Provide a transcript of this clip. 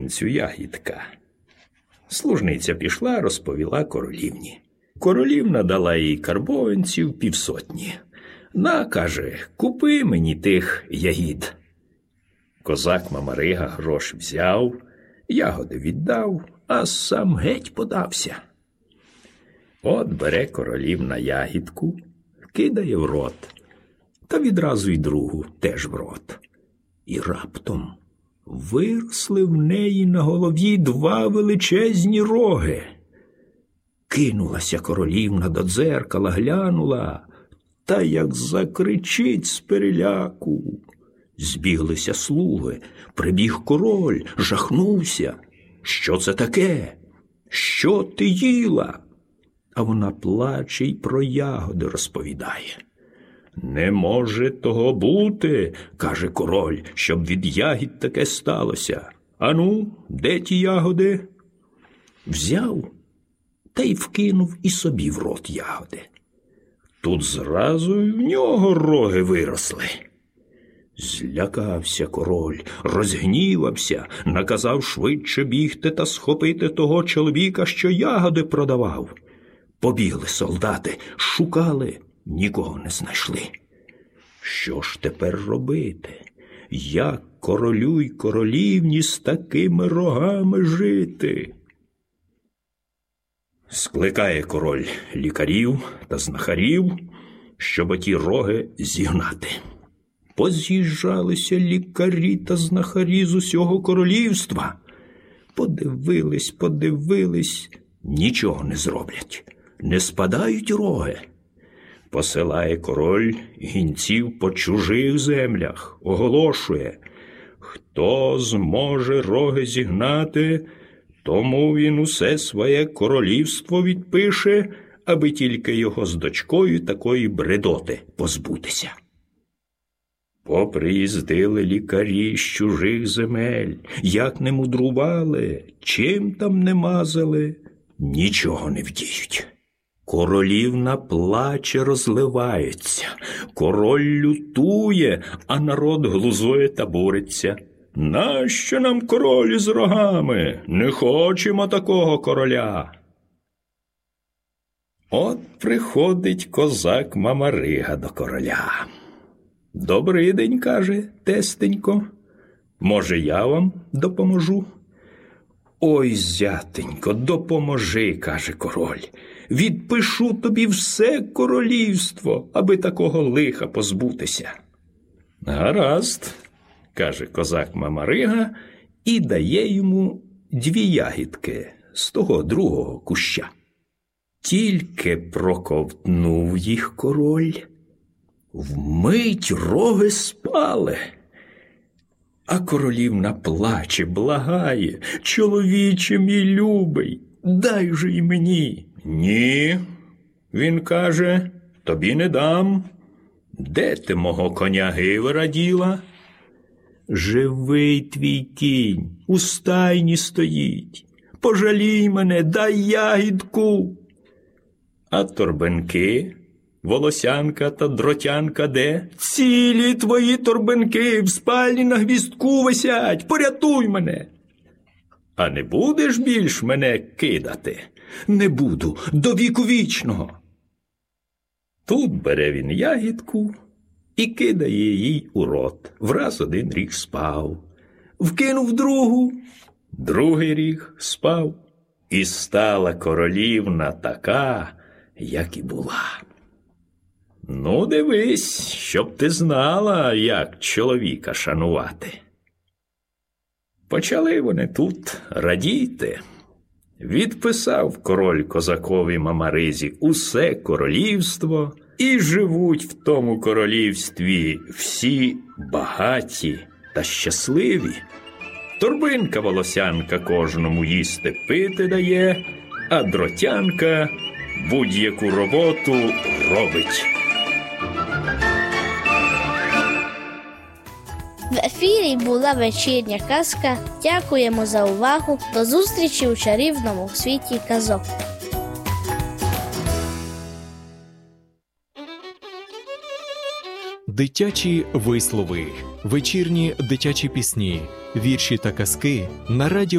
карбованцю ягідка. Служниця пішла, розповіла королівні. Королівна дала їй карбованців 50. «На, – каже, – купи мені тих ягід». Козак Мамарига грош взяв, ягоди віддав, а сам геть подався. От бере королівна ягідку, кидає в рот, та відразу й другу теж в рот. І раптом виросли в неї на голові 2 величезні роги. Кинулася королівна до дзеркала, глянула, та як закричить з переляку. Збіглися слуги, прибіг король, жахнувся. «Що це таке? Що ти їла?» А вона плаче й про ягоди розповідає. «Не може того бути, – каже король, – щоб від ягід таке сталося. Ану, де ті ягоди?» Взяв та й вкинув і собі в рот ягоди. Тут зразу й в нього роги виросли. Злякався король, розгнівався, наказав швидше бігти та схопити того чоловіка, що ягоди продавав. Побігли солдати, шукали, нікого не знайшли. Що ж тепер робити? Як королю й королівні з такими рогами жити? Скликає король лікарів та знахарів, щоб оті роги зігнати. Поз'їжджалися лікарі та знахарі з усього королівства. Подивились, нічого не зроблять. Не спадають роги. Посилає король гінців по чужих землях, оголошує: хто зможе роги зігнати, тому він усе своє королівство відпише, аби тільки його з дочкою такої бредоти позбутися. Поприїздили лікарі з чужих земель, як не мудрували, чим там не мазали, нічого не вдіють. Королівна плаче, розливається, король лютує, а народ глузує та бореться. Нащо нам король з рогами? Не хочемо такого короля. От приходить козак Мамарига до короля. «Добрий день, – каже, – тестенько, може, я вам допоможу?» «Ой, зятенько, допоможи, – каже король, – відпишу тобі все королівство, аби такого лиха позбутися». «Гаразд, – каже козак Мамарига і дає йому 2 ягідки з того другого куща. Тільки проковтнув їх король, вмить роги спали. А королівна плаче, благає: «Чоловіче мій любий, дай же й мені». «Ні, – він каже, – тобі не дам. Де ти мого коня Гивера діла?» «Живий твій кінь, у стайні стоїть. Пожалій мене, дай ягідку». «А торбинки, волосянка та дротянка де?» «Цілі твої торбинки в спальні на гвіздку висять, порятуй мене». «А не будеш більш мене кидати?» «Не буду, до віку вічного». Тут бере він ягідку і кидає їй у рот. Враз 1 ріг спав. Вкинув другу, другий ріг спав. І стала королівна така, як і була. Ну, дивись, щоб ти знала, як чоловіка шанувати. Почали вони тут радіти. Відписав король козакові Мамаризі усе королівство, і живуть в тому королівстві всі багаті та щасливі. Торбинка волосянка кожному їсти пити дає, а дротянка будь-яку роботу робить. В ефірі була вечірня казка. Дякуємо за увагу. До зустрічі у чарівному світі казок. Дитячі вислови, вечірні дитячі пісні, вірші та казки на радіо